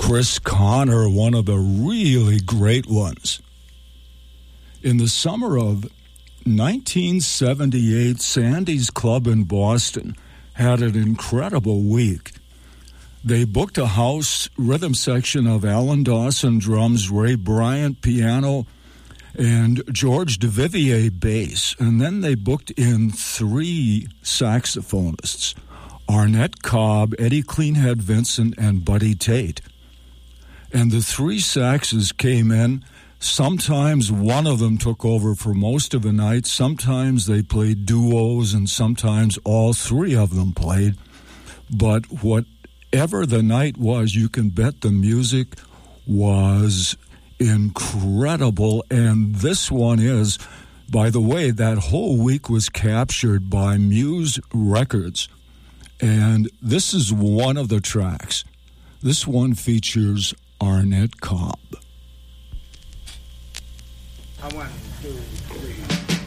Chris Connor, one of the really great ones. In the summer of 1978, Sandy's Club in Boston had an incredible week. They booked a house rhythm section of Alan Dawson drums, Ray Bryant piano, and George DeVivier bass. And then they booked in 3 saxophonists, Arnett Cobb, Eddie Cleanhead Vincent, and Buddy Tate. And the 3 saxes came in. Sometimes one of them took over for most of the night. Sometimes they played duos, and sometimes all 3 of them played. But whatever the night was, you can bet the music was incredible. And this one is, by the way, that whole week was captured by Muse Records. And this is one of the tracks. This one features Arnett Cobb. 1, 2, 3.